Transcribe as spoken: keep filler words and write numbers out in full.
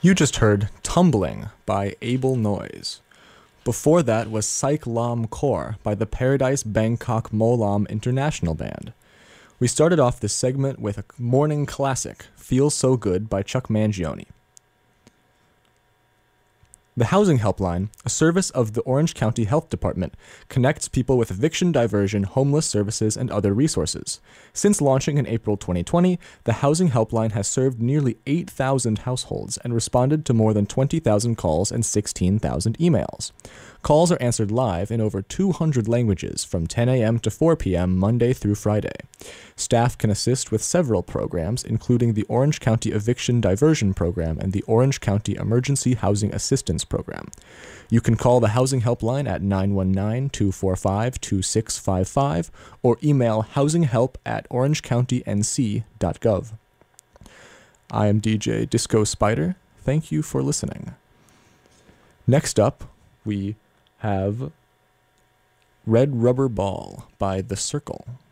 You just heard Tumbling by Able Noise. Before that was Psych Lam Kor by the Paradise Bangkok Molam International Band. We started off this segment with a morning classic, Feels So Good by Chuck Mangione. The Housing Helpline, a service of the Orange County Health Department, connects people with eviction diversion, homeless services, and other resources. Since launching in April twenty twenty, the Housing Helpline has served nearly eight thousand households and responded to more than twenty thousand calls and sixteen thousand emails. Calls are answered live in over two hundred languages from ten a.m. to four p.m. Monday through Friday. Staff can assist with several programs, including the Orange County Eviction Diversion Program and the Orange County Emergency Housing Assistance Program. You can call the Housing Helpline at nine one nine, two four five, two six five five or email housinghelp at orange county n c dot gov. I am D J Disco Spider. Thank you for listening. Next up, we have Red Rubber Ball by The Circle.